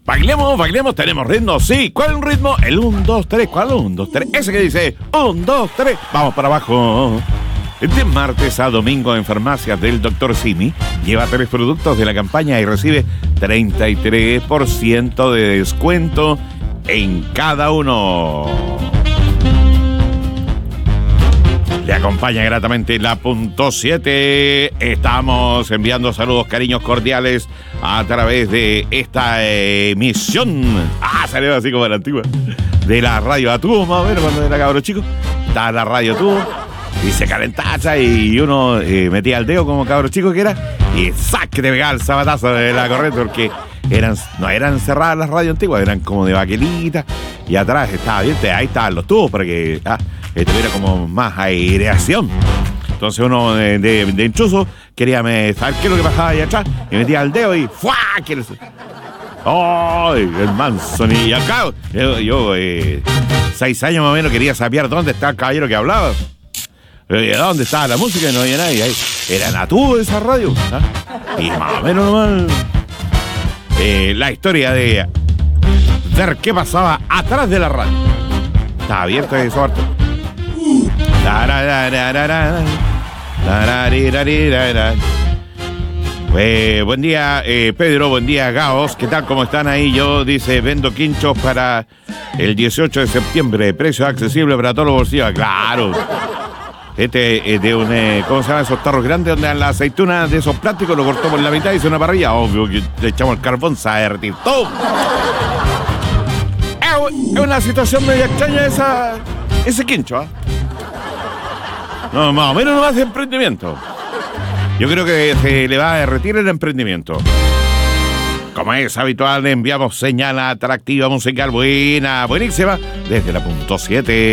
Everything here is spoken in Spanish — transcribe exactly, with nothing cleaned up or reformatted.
Bailemos, bailemos, tenemos ritmo, sí. ¿Cuál es un ritmo? El uno, dos, tres. ¿Cuál es uno, dos, tres? Ese que dice uno, dos, tres. Vamos para abajo. De martes a domingo en farmacias del doctor Simi, lleva tres productos de la campaña y recibe treinta y tres por ciento de descuento en cada uno. Le acompaña gratamente la punto siete. Estamos enviando saludos, cariños cordiales a través de esta emisión. Ah, salió así como la antigua. De la radio a tubo, más o menos, cuando era cabro chico. Estaba la radio a tubo y se calentaba y uno eh, metía el dedo como cabro chico que era y ¡sac! Que te pegaba el sabatazo de la corriente porque eran, no eran cerradas las radios antiguas, eran como de baquelita y atrás estaba bien, ahí estaban los tubos para que ah, tuviera como más aireación. Entonces uno de, de, de enchuzo quería me, saber qué es lo que pasaba ahí atrás y metía el dedo y ¡fua! ¡Ay! El Manson. Y acá yo, yo eh, seis años más o menos quería saber dónde está el caballero que hablaba. ¿Dónde estaba la música? Y no había nadie ahí. Era Natú esa radio. ¿Ah? Y más o menos nomás eh, la historia de ver qué pasaba atrás de la radio. Está abierto eso, harto. Eh, buen día, eh, Pedro, buen día, Gaos. ¿Qué tal? ¿Cómo están ahí? Yo, dice, vendo quinchos para el dieciocho de septiembre. Precio accesible para todos los bolsillos. Claro. Este es de un, eh, ¿cómo se llama? Esos tarros grandes donde la aceituna de esos plásticos lo cortó por la mitad y hizo una parrilla. Obvio que le echamos el carbón, se va a derretir todo. Es una situación medio extraña esa, ese quincho, ¿eh? No, más o menos no hace emprendimiento. Yo creo que se le va a derretir el emprendimiento. Como es habitual, le enviamos señal atractiva musical buena, buenísima, desde la punto siete.